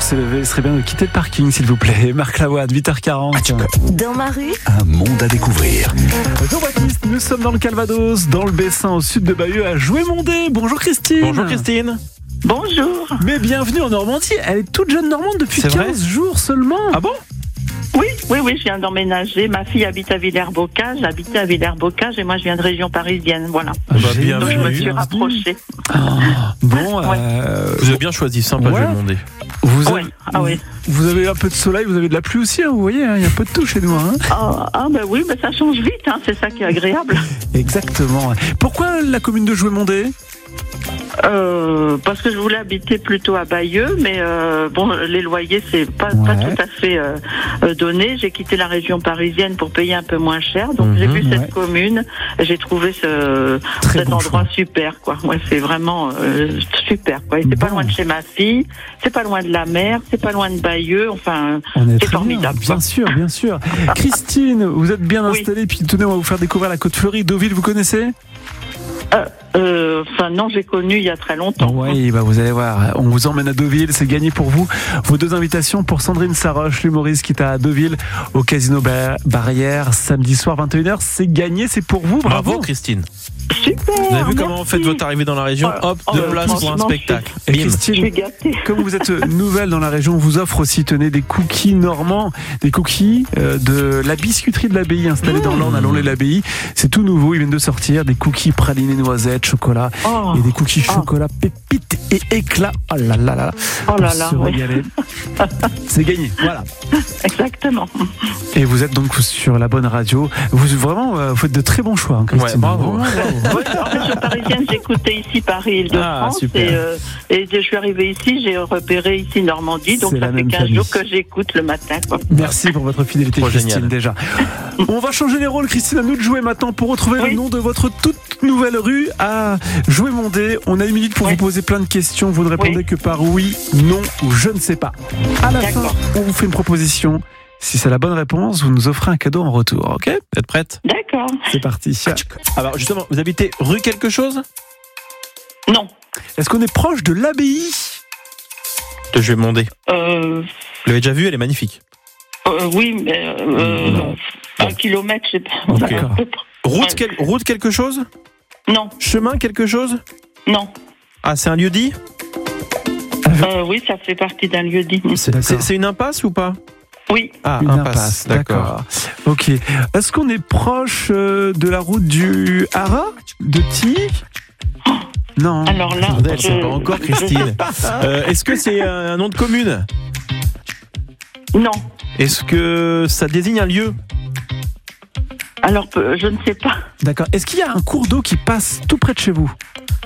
s'est levé, il serait bien de quitter le parking, s'il vous plaît. Marc Lavoine, 8h40. Dans ma rue, Un monde à découvrir. Jean-Baptiste, nous sommes dans le Calvados, dans le Bessin, au sud de Bayeux, à Joué-Mondé. Bonjour Christine. Bonjour Christine. Bonjour. Mais bienvenue en Normandie. Elle est toute jeune Normande depuis C'est 15 vrai jours seulement. Ah bon? Oui, je viens d'emménager. Ma fille habite à Villers-Bocage, j'habitais à Villers-Bocage et moi je viens de région parisienne, voilà. Génial. Donc je me suis Bienvenue. rapprochée. Bon, Vous avez bien choisi, sympa, Ouais. je vais demander. vous, Ouais. Ah oui. vous avez un peu de soleil, vous avez de la pluie aussi, hein, vous voyez, il y a un peu de tout chez nous. Hein. Ben oui, ben ça change vite, hein, c'est ça qui est agréable. Exactement. Pourquoi la commune de Joué-Mondé? Parce que je voulais habiter plutôt à Bayeux, mais bon, les loyers c'est pas tout à fait donné. J'ai quitté la région parisienne pour payer un peu moins cher, donc j'ai vu cette commune, j'ai trouvé cet endroit super, quoi. Ouais, c'est vraiment super, quoi. Et c'est pas loin de chez ma fille, c'est pas loin de la mer, c'est pas loin de Bayeux, enfin, On est c'est très formidable. bien, bien sûr. Christine, vous êtes bien Oui. installée, puis tenez, on va vous faire découvrir la Côte-Fleurie. Deauville, vous connaissez? Enfin non, j'ai connu il y a très longtemps. Oui, bah vous allez voir, on vous emmène à Deauville, c'est gagné pour vous. Vos deux invitations pour Sandrine Saroche, l'humoriste qui est à Deauville, au Casino Barrière, samedi soir 21h, c'est gagné, c'est pour vous, bravo. Christine. Super. Vous avez vu comment merci. vous faites votre arrivée dans la région? Hop, deux places pour un franchement, spectacle. Et Bim. Je Christine, suis gâtée. comme vous êtes nouvelle dans la région, on vous offre aussi, tenez, des cookies normands, des cookies de la biscuiterie de l'Abbaye installée dans l'Orne à Lonlay-l'Abbaye. C'est tout nouveau, ils viennent de sortir, des cookies pralinés noisettes, chocolat, et des cookies chocolat pépites et éclat. Oh là là là. Oh là Pour là, se oui. régaler. C'est gagné, voilà. Exactement. Et vous êtes donc sur la bonne radio. Vous vraiment, vous faites de très bons choix, hein, Christine. Ouais, bravo. Oui, en région parisienne, j'écoutais ici Paris-Île-de-France super. et je suis arrivée ici, j'ai repéré ici Normandie, donc C'est la ça fait même 15 famille. jours que j'écoute le matin, quoi. Merci pour votre fidélité, Trop Christine, génial. déjà. On va changer les rôles, Christine, à nous de jouer maintenant pour retrouver le Oui. nom de votre toute nouvelle rue à Joué-Mondé. On a une minute pour vous poser plein de questions. Vous ne répondez que par oui, non ou je ne sais pas. À la fin, D'accord. on vous fait une proposition. Si c'est la bonne réponse, vous nous offrez un cadeau en retour, ok? Vous êtes prête? D'accord. C'est parti. Alors justement, vous habitez rue quelque chose? Non. Est-ce qu'on est proche de l'abbaye? Je vais demander. Euh, Vous l'avez déjà vue, elle est magnifique. oui, mais Non. 1 kilomètre, je sais pas. Ok. À peu près. Route quelque chose? Non, Chemin quelque chose? non. Ah, c'est un lieu dit? Oui, ça fait partie d'un lieu dit. C'est une impasse ou pas? Oui, Ah, Une impasse, d'accord. Ok. Est-ce qu'on est proche de la route du Haras? De Tignes? Non. alors là, Attendez, elle sait pas encore, Christine. Est-ce que c'est un nom de commune? non. Est-ce que ça désigne un lieu? Alors, je ne sais pas. D'accord. Est-ce qu'il y a un cours d'eau qui passe tout près de chez vous?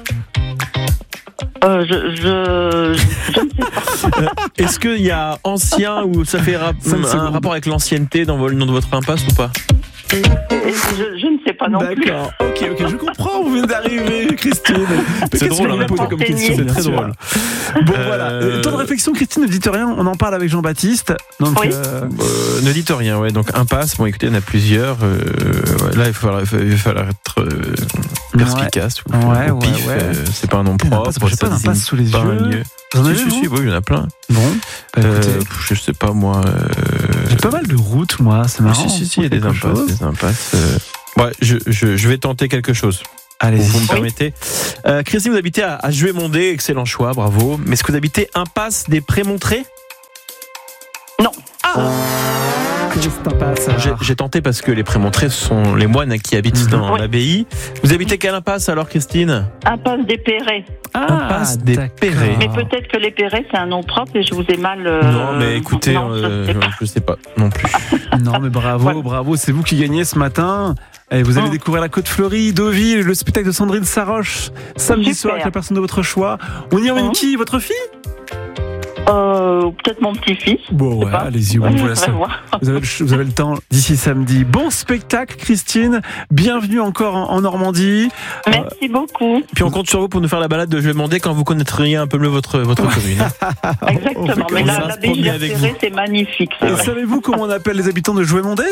Je ne sais pas. Est-ce qu'il y a ancien ou ça fait Cinq un secondes. rapport avec l'ancienneté dans le nom de votre impasse ou pas? Je ne sais pas non plus. D'accord. Ok, je comprends. Vous venez d'arriver, Christine. C'est Qu'est-ce drôle, que vous hein, posez comme question, c'est bien très sûr. drôle. Bon, voilà. Temps de réflexion, Christine, ne dites rien. On en parle avec Jean-Baptiste. Donc, Oui. Ne dites rien, ouais. Donc impasse, bon écoutez, il y en a plusieurs. Là, il va falloir être perspicace. Ou Ouais, pif, ouais. c'est pas un nom Il y en a propre. pas, j'ai pas ça d'impasse désigne sous les pas yeux. un lieu. Vous en avez, Si, vous oui, il y en a plein. Bon, bah, écoutez, Je sais pas moi. j'ai pas mal de routes, moi. C'est marrant. Si, il y a des Quelque impasses. chose. Des impasses. Ouais, je vais tenter quelque chose. Allez-y. Vous me permettez. Christine, vous habitez à Joué-Mondé, excellent choix, bravo. Mais est-ce que vous habitez impasse des Prémontrés? Non. Juste impasse, alors. J'ai tenté parce que les Prémontrés sont les moines qui habitent dans Oui. l'abbaye. Vous habitez quelle impasse alors, Christine? Impasse des Perrets. Impasse des d'accord. Perrets. Mais peut-être que les Perrets, c'est un nom propre et je vous ai mal. Non, mais écoutez, non, je sais pas. non plus. Non, mais bravo, Voilà. bravo. C'est vous qui gagnez ce matin. Et vous allez découvrir la Côte-Fleurie, Deauville, le spectacle de Sandrine Saroche, samedi Super. soir avec la personne de votre choix. On y emmène qui? Votre fille? Peut-être mon petit-fils. Bon, Je sais ouais, pas. allez-y, on vous laisse. On va voir. Vous avez le temps d'ici samedi. Bon spectacle, Christine. Bienvenue encore en Normandie. Merci beaucoup. Puis on compte sur vous pour nous faire la balade de Joué-Mondé quand vous connaîtriez un peu mieux votre commune. Exactement. Mais comme ça, la se baie promener de avec Perrets, c'est magnifique. c'est Et vrai. savez-vous comment on appelle les habitants de Joué-Mondé?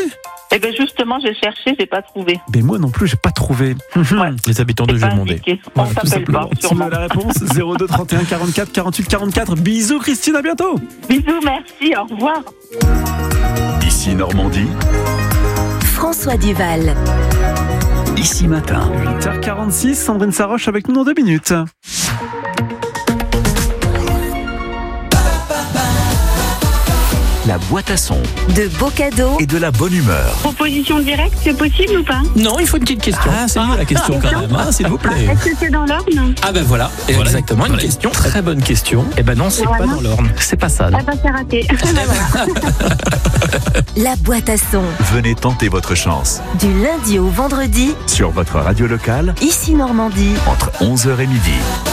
Eh bien justement, j'ai cherché, j'ai pas trouvé. Mais moi non plus, j'ai pas trouvé. Ouais. Les habitants de Vieux-Mondé. On Voilà, tout s'appelle pas, simplement. Si vous sûrement. avez la réponse, 02 31 44 48 44. Bisous Christine, à bientôt. Bisous, merci, au revoir. Ici Normandie, François Duval. Ici Matin. 8h46, Sandrine Saroche avec nous dans 2 minutes. La boîte à son De beaux cadeaux et de la bonne humeur. Proposition directe, c'est possible ou pas? Non, il faut une petite question. Ah, c'est mieux la question quand même, hein, s'il vous plaît. Est-ce que c'est dans l'Orne? Ah ben voilà, exactement, une question, très bonne question. Eh ben non, c'est pas dans l'Orne, c'est pas ça. non. Ah bah c'est raté. La boîte à son. Venez tenter votre chance Du lundi au vendredi, sur votre radio locale ici Normandie. entre 11h et midi.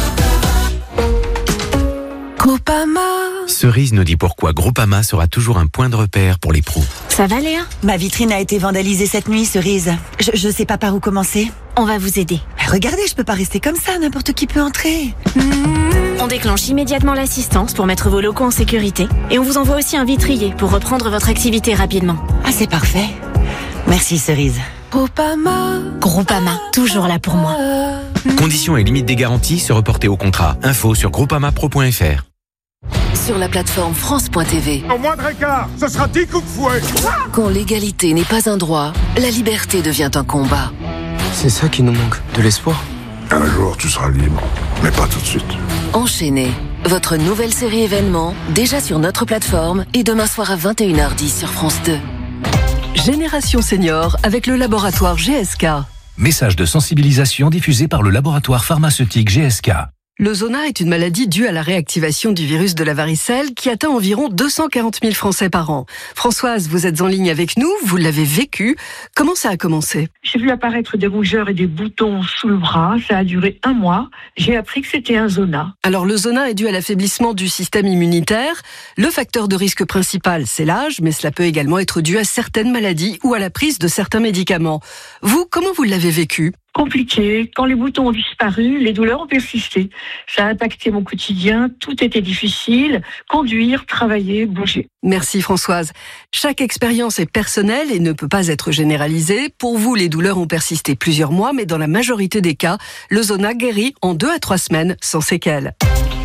Groupama. Cerise nous dit pourquoi Groupama sera toujours un point de repère pour les pros. Ça va Léa? Ma vitrine a été vandalisée cette nuit, Cerise. Je sais pas par où commencer. On va vous aider. Regardez, je peux pas rester comme ça, n'importe qui peut entrer. On déclenche immédiatement l'assistance pour mettre vos locaux en sécurité. Et on vous envoie aussi un vitrier pour reprendre votre activité rapidement. Ah, c'est parfait. Merci, Cerise. Groupama, toujours là pour moi. Conditions et limites des garanties se reporter au contrat. Info sur groupamapro.fr. Sur la plateforme France.tv. Au moindre écart, ce sera 10 coups de fouet. Quand l'égalité n'est pas un droit, la liberté devient un combat. C'est ça qui nous manque, de l'espoir. Un jour, tu seras libre, mais pas tout de suite. Enchaînez. Votre nouvelle série événement, déjà sur notre plateforme et demain soir à 21h10 sur France 2. Génération Senior avec le laboratoire GSK. Message de sensibilisation diffusé par le laboratoire pharmaceutique GSK. Le zona est une maladie due à la réactivation du virus de la varicelle qui atteint environ 240 000 Français par an. Françoise, vous êtes en ligne avec nous, vous l'avez vécu. Comment ça a commencé? J'ai vu apparaître des rougeurs et des boutons sous le bras. Ça a duré 1 mois. J'ai appris que c'était un zona. Alors le zona est dû à l'affaiblissement du système immunitaire. Le facteur de risque principal, c'est l'âge, mais cela peut également être dû à certaines maladies ou à la prise de certains médicaments. Vous, comment vous l'avez vécu? Compliqué. Quand les boutons ont disparu, les douleurs ont persisté. Ça a impacté mon quotidien. Tout était difficile. Conduire, travailler, bouger. Merci Françoise. Chaque expérience est personnelle et ne peut pas être généralisée. Pour vous, les douleurs ont persisté plusieurs mois, mais dans la majorité des cas, le zona guérit en 2 à 3 semaines sans séquelles.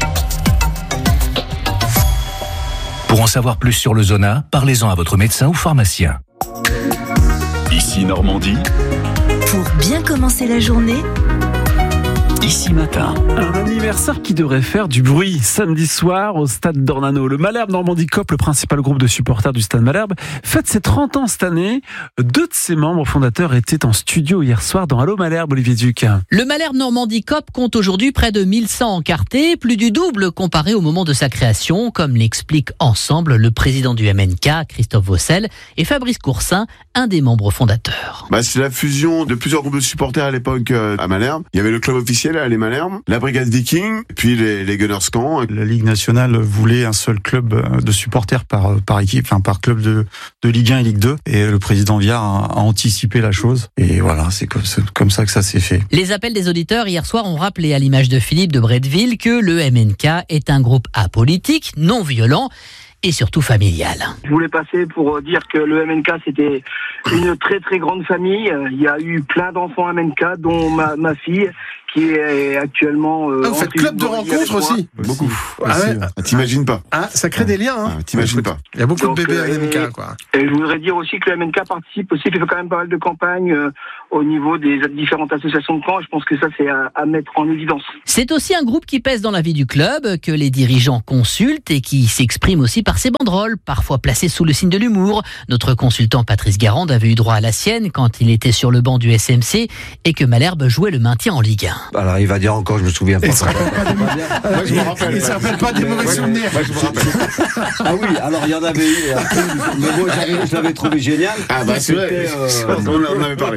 Pour en savoir plus sur le zona, parlez-en à votre médecin ou pharmacien. Ici Normandie, Pour bien commencer la journée, Ici Matin. Un anniversaire qui devrait faire du bruit samedi soir au stade d'Ornano. Le Malherbe Normandie Cop, le principal groupe de supporters du stade Malherbe, fête ses 30 ans cette année. 2 de ses membres fondateurs étaient en studio hier soir dans Allô Malherbe, Olivier Duc. Le Malherbe Normandie Cop compte aujourd'hui près de 1100 encartés, plus du double comparé au moment de sa création, comme l'expliquent ensemble le président du MNK, Christophe Vaucel, et Fabrice Coursin, un des membres fondateurs. C'est la fusion de plusieurs groupes de supporters à l'époque à Malherbe. Il y avait le club officiel à les Malherbe, la brigade Viking, puis les Gunners Camp. La Ligue nationale voulait un seul club de supporters par équipe, par club de Ligue 1 et Ligue 2. Et le président Viard a anticipé la chose. Et voilà, c'est comme ça que ça s'est fait. Les appels des auditeurs hier soir ont rappelé à l'image de Philippe de Bretteville que le MNK est un groupe apolitique, non violent et surtout familial. Je voulais passer pour dire que le MNK c'était une très très grande famille. Il y a eu plein d'enfants MNK, dont ma fille qui est actuellement... vous faites club de rencontres aussi? Beaucoup. Ah ouais. T'imagines pas. Ah, ça crée des liens, hein. T'imagines pas. Il y a beaucoup de bébés à MNK, quoi. Et je voudrais dire aussi que le MNK participe aussi, il fait quand même pas mal de campagnes au niveau des différentes associations de camps. Je pense que ça, c'est à mettre en évidence. C'est aussi un groupe qui pèse dans la vie du club, que les dirigeants consultent et qui s'exprime aussi par ses banderoles, parfois placées sous le signe de l'humour. Notre consultant Patrice Garande avait eu droit à la sienne quand il était sur le banc du SMC et que Malherbe jouait le maintien en Ligue 1. Alors il va dire encore, je me souviens pas. Il se rappelle pas des mauvais souvenirs. Moi, je me rappelle. Ah oui, alors il y en avait eu. Mais moi je l'avais trouvé génial. Ah bah c'est vrai. On en avait parlé.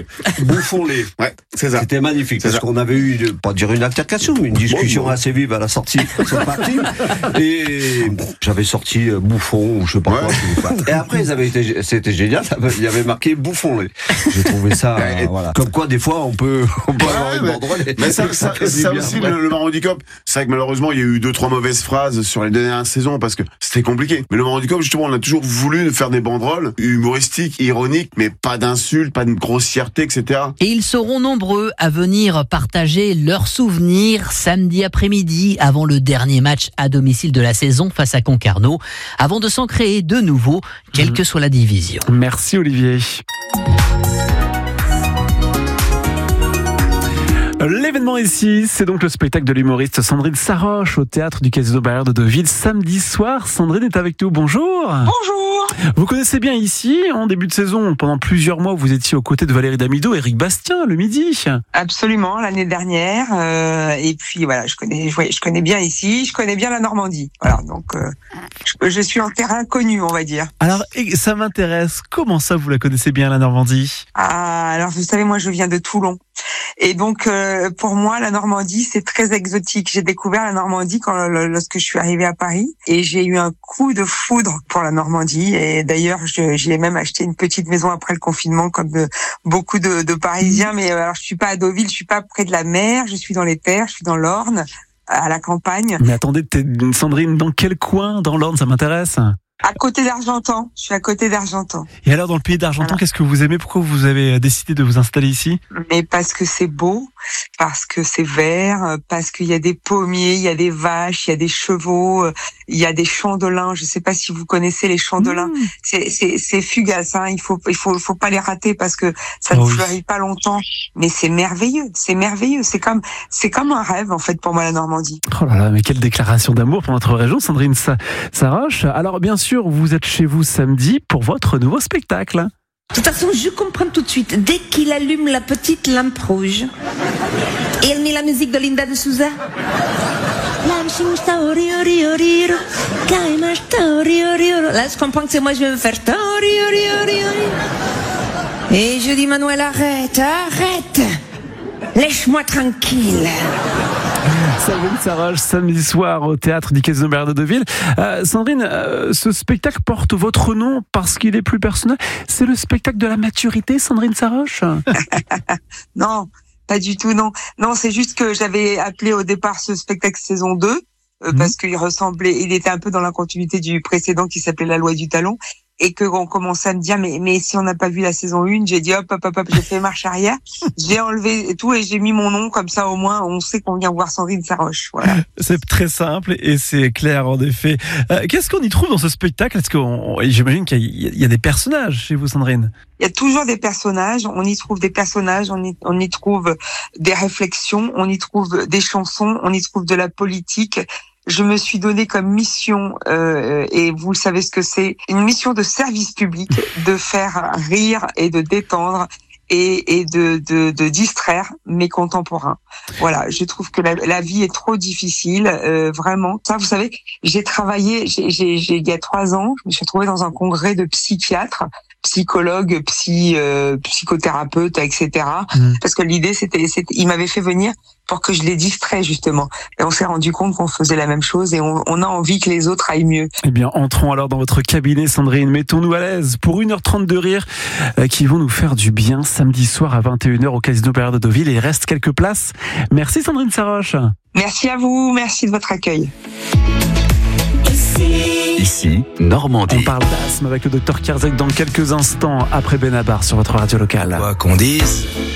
bouffons-les. Ouais, c'est ça. C'était magnifique, C'est parce ça. qu'on avait eu, pas dire une altercation, mais une discussion assez vive à la sortie de cette partie. Et j'avais sorti bouffon, ou je sais pas quoi. Et après, c'était génial, il y avait marqué bouffons-les. J'ai trouvé ça, voilà. Comme quoi, des fois, on peut avoir une banderole. Mais ça aussi, le Marmont Cup, c'est vrai que malheureusement, il y a eu 2-3 mauvaises phrases sur les dernières saisons parce que c'était compliqué. Mais le Marmont Cup, justement, on a toujours voulu faire des banderoles humoristiques, ironiques, mais pas d'insultes, pas de grossièreté, etc. Et ils seront nombreux à venir partager leurs souvenirs samedi après-midi avant le dernier match à domicile de la saison face à Concarneau, avant de s'en créer de nouveaux, quelle que soit la division. Merci Olivier. L'événement ici, c'est donc le spectacle de l'humoriste Sandrine Saroche au théâtre du Casino Bayard de Deauville samedi soir. Sandrine est avec nous, bonjour. Bonjour. Vous connaissez bien ici, en début de saison, pendant plusieurs mois, vous étiez aux côtés de Valérie Damido, Éric Bastien, le midi. Absolument, l'année dernière. Et puis voilà, je connais bien ici, je connais bien la Normandie. Voilà, donc je suis en terrain connu, on va dire. Alors, ça m'intéresse, comment ça vous la connaissez bien, la Normandie ? Alors vous savez, moi je viens de Toulon. Et donc pour moi la Normandie c'est très exotique. J'ai découvert la Normandie lorsque je suis arrivée à Paris et j'ai eu un coup de foudre pour la Normandie et d'ailleurs j'y ai même acheté une petite maison après le confinement comme beaucoup de Parisiens. Mais alors je suis pas à Deauville, je suis pas près de la mer, je suis dans les terres, je suis dans l'Orne, à la campagne. Mais attendez, Sandrine, dans quel coin dans l'Orne, ça m'intéresse ? À côté d'Argentan, je suis à côté d'Argentan. Et alors dans le pays d'Argentan, voilà. Qu'est-ce que vous aimez ? Pourquoi vous avez décidé de vous installer ici ? Mais parce que c'est beau, parce que c'est vert, parce qu'il y a des pommiers, il y a des vaches, il y a des chevaux, il y a des champs de lin. Je sais pas si vous connaissez les champs de lin. C'est fugace, hein. Il faut pas les rater parce que ça ne fleurit pas longtemps. Mais c'est merveilleux, c'est merveilleux. C'est comme un rêve en fait pour moi la Normandie. Oh là là, mais quelle déclaration d'amour pour notre région, Sandrine Saroche. Alors bien sûr, vous êtes chez vous samedi pour votre nouveau spectacle. De toute façon, je comprends tout de suite. Dès qu'il allume la petite lampe rouge, et elle met la musique de Linda de Souza. Là, je comprends que c'est moi, je vais me faire. Et je dis, Manuel, arrête. Laisse-moi tranquille. Sandrine Saroche, samedi soir au théâtre du Casino Bayard de Deauville. Sandrine, ce spectacle porte votre nom parce qu'il est plus personnel. C'est le spectacle de la maturité, Sandrine Saroche ? Non, pas du tout, non. Non, c'est juste que j'avais appelé au départ ce spectacle saison 2 parce il était un peu dans la continuité du précédent qui s'appelait La Loi du Talon. Et qu'on commençait à me dire mais si on n'a pas vu la saison 1, j'ai dit hop, j'ai fait marche arrière, j'ai enlevé tout et j'ai mis mon nom comme ça au moins on sait qu'on vient voir Sandrine Saroche. Voilà. C'est très simple et c'est clair en effet. Qu'est-ce qu'on y trouve dans ce spectacle ? Est-ce j'imagine qu'il y a des personnages chez vous, Sandrine ? Il y a toujours des personnages, on y trouve des personnages, on y trouve des réflexions, on y trouve des chansons, on y trouve de la politique. Je me suis donné comme mission, et vous savez ce que c'est, une mission de service public, de faire rire et de détendre et de distraire mes contemporains. Voilà, je trouve que la vie est trop difficile, vraiment. Ça, vous savez, j'ai travaillé, il y a 3 ans, je me suis retrouvée dans un congrès de psychiatres, psychologues, psychothérapeutes, etc. Parce que l'idée, ils m'avaient fait venir pour que je les distrais justement. Et on s'est rendu compte qu'on faisait la même chose et on a envie que les autres aillent mieux. Eh bien, entrons alors dans votre cabinet, Sandrine. Mettons-nous à l'aise pour 1h30 de rire qui vont nous faire du bien samedi soir à 21h au Casino Bayard de Deauville. Et il reste quelques places. Merci Sandrine Saroche. Merci à vous, merci de votre accueil. Ici, Normandie. On parle d'asthme avec le docteur Kerzek dans quelques instants après Benabar sur votre radio locale. Quoi qu'on dise.